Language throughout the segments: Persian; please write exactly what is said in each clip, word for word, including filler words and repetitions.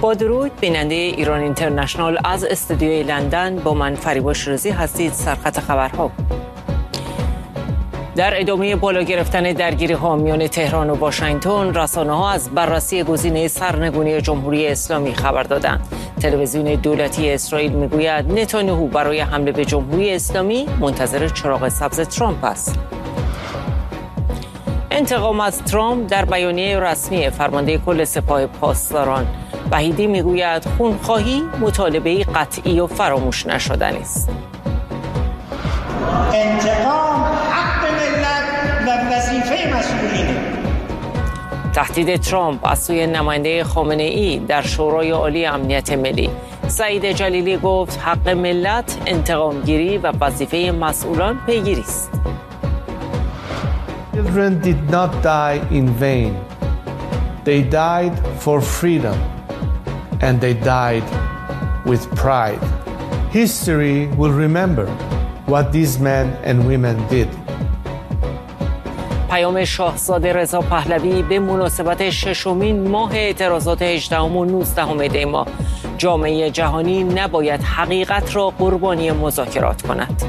با درود بیننده ایران اینترنشنال از استودیوی لندن با من فریبا شیرازی هستید. سرخط خبرها: در ادامه بالا گرفتن درگیری ها میان تهران و واشنگتن، رسانه ها از بررسی گزینه سرنگونی جمهوری اسلامی خبر دادند. تلویزیون دولتی اسرائیل میگوید نتانیاهو برای حمله به جمهوری اسلامی منتظر چراغ سبز ترامپ است. انتقام از ترامپ در بیانیه رسمی فرمانده کل سپاه پاسداران. وحیدی میگوید خونخواهی مطالبه قطعی و فراموش نشدنی است. انتقام حق ملت و وظیفه مسئولینه. تهدید ترامپ از سوی نماینده خامنه ای در شورای عالی امنیت ملی. سعید جلیلی گفت حق ملت انتقامگیری و وظیفه مسئولان پیگیری است. Children did not die in vain. They died for freedom and they died with pride. History will remember what these men and women did. پیام شاهزاده رضا پهلوی به مناسبت ششمین ماه اعتراضات هجدهم و نوزدهم دی ماه. جامعه جهانی نباید حقیقت را قربانی مذاکرات کند.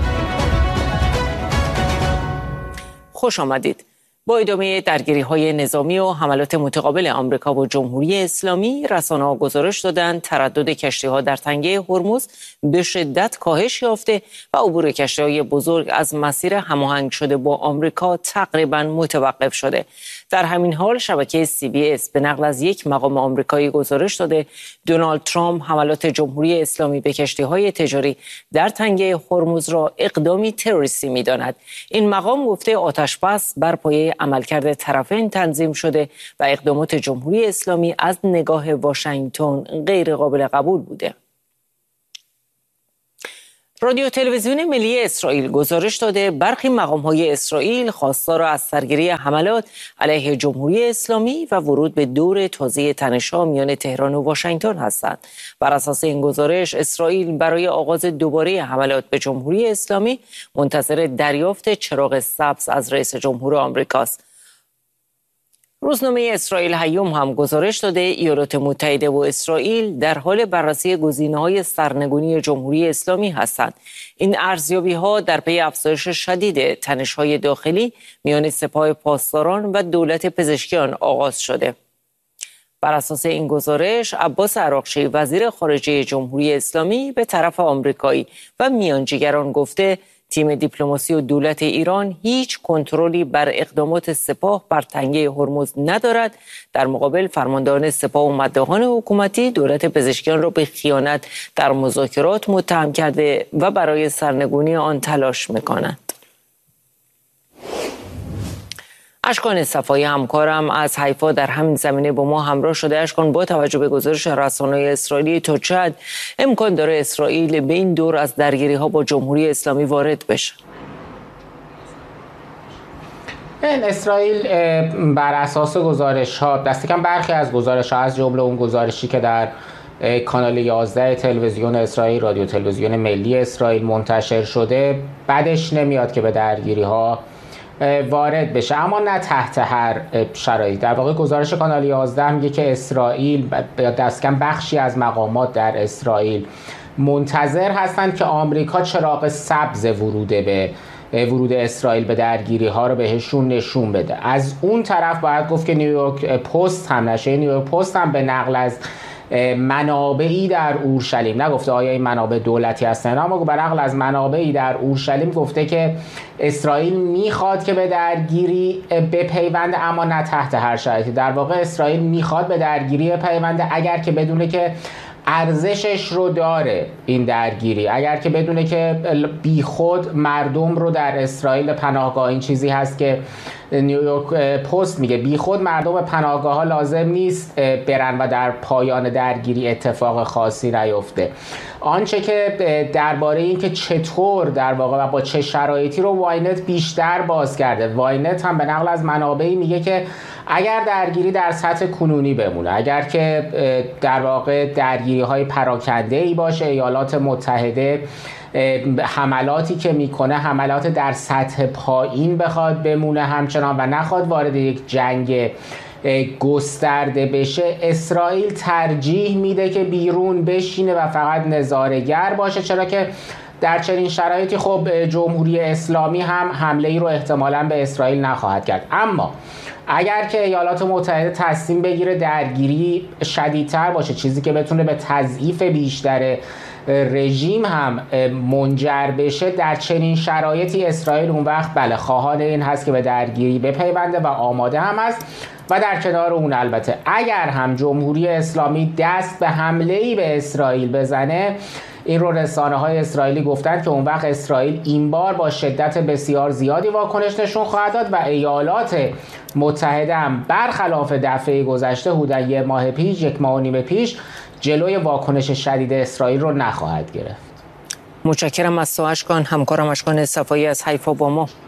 خوش آمدید. با ادامه درگیری‌های نظامی و حملات متقابل آمریکا و جمهوری اسلامی، رسانه‌ها گزارش دادند تردد کشتی‌ها در تنگه هرمز به شدت کاهش یافته و عبور کشتی‌های بزرگ از مسیر هماهنگ شده با آمریکا تقریباً متوقف شده. در همین حال شبکه سی بی اس به نقل از یک مقام آمریکایی گزارش داده دونالد ترامپ حملات جمهوری اسلامی به کشتی‌های تجاری در تنگه هرمز را اقدامی تروریستی می‌داند. این مقام گفته آتش‌بس بر پایه عملکرد طرفین تنظیم شده و اقدامات جمهوری اسلامی از نگاه واشنگتن غیر قابل قبول بوده. رادیو تلویزیون ملی اسرائیل گزارش داده برخی مقام‌های اسرائیل خواستار از سرگیری حملات علیه جمهوری اسلامی و ورود به دور تازه تنش‌ها میان تهران و واشنگتن هستند. بر اساس این گزارش اسرائیل برای آغاز دوباره حملات به جمهوری اسلامی منتظر دریافت چراغ سبز از رئیس جمهور آمریکاست. روزنامه اسرائیل هیوم هم گزارش داده ایالات متحده و اسرائیل در حال بررسی گزینه‌های سرنگونی جمهوری اسلامی هستند. این ارزیابی‌ها در پی افزایش شدید تنش‌های داخلی میان سپاه پاسداران و دولت پزشکیان آغاز شده. بر اساس این گزارش عباس عراقچی وزیر خارجه جمهوری اسلامی به طرف آمریکایی و میانجیگران گفته تیم دیپلماسی و دولت ایران هیچ کنترلی بر اقدامات سپاه بر تنگه هرمز ندارد. در مقابل فرماندهان سپاه و مداحان حکومتی دولت پزشکیان را به خیانت در مذاکرات متهم کرده و برای سرنگونی آن تلاش می‌کنند. اشکان صفایی همکارم از حیفا در همین زمینه با ما همراه شده. اشکان، با توجه به گزارش رسانه‌های اسرائیلی تا چه حد امکان داره اسرائیل به این دور از درگیری‌ها با جمهوری اسلامی وارد بشه؟ این اسرائیل بر اساس گزارش‌ها دست کم برخی از گزارش‌ها از جمله اون گزارشی که در کانال یازده تلویزیون اسرائیل، رادیو تلویزیون ملی اسرائیل منتشر شده، بعدش نمیاد که به درگیری‌ها وارد بشه، اما نه تحت هر شرایطی. در واقع گزارش کانال یازده میگه که اسرائیل دست کم بخشی از مقامات در اسرائیل منتظر هستند که آمریکا چراغ سبز ورود به ورود اسرائیل به درگیری ها رو بهشون نشون بده. از اون طرف باید گفت که نیویورک پست هم نشه نیویورک پست هم به نقل از منابعی در اورشلیم، نگفته آیا این منابع دولتی هستن، اما به نقل از منابعی در اورشلیم گفته که اسرائیل میخواد که به درگیری بپیونده، اما نه تحت هر شرایطی. در واقع اسرائیل میخواد به درگیری بپیونده اگر که بدونه که ارزشش رو داره این درگیری، اگر که بدونه که بیخود مردم رو در اسرائیل پناهگاه، این چیزی هست که نیویورک پست میگه بیخود مردم پناهگاه ها لازم نیست برن و در پایان درگیری اتفاق خاصی نیفته. آنچه که درباره این که چطور در واقع و با چه شرایطی رو واینت بیشتر باز کرده. واینت هم به نقل از منابعی میگه که اگر درگیری در سطح کنونی بمونه، اگر که در واقع درگیری های پراکنده ای باشه، ایالات متحده حملاتی که میکنه حملات در سطح پایین بخواد بمونه همچنان و نخواد وارد یک جنگ گسترده بشه، اسرائیل ترجیح میده که بیرون بشینه و فقط نظاره‌گر باشه، چرا که در چنین شرایطی خب جمهوری اسلامی هم حمله ای رو احتمالاً به اسرائیل نخواهد کرد. اما اگر که ایالات متحده تصمیم بگیره درگیری شدیدتر باشه، چیزی که بتونه به تضعیف بیشتر رژیم هم منجر بشه، در چنین شرایطی اسرائیل اون وقت بله خواهان این هست که به درگیری بپیونده و آماده هم است. و در کنار اون البته اگر هم جمهوری اسلامی دست به حمله‌ای به اسرائیل بزنه، این رو رسانه های اسرائیلی گفتن که اون وقت اسرائیل این بار با شدت بسیار زیادی واکنش نشون خواهد داد و ایالات متحده هم برخلاف دفعه گذشته حدود یک ماه پیش یک ماه و نیم پیش جلوی واکنش شدید اسرائیل رو نخواهد گرفت. متشکرم از تو اشکان، همکارم اشکان صفایی از حیفا با ما.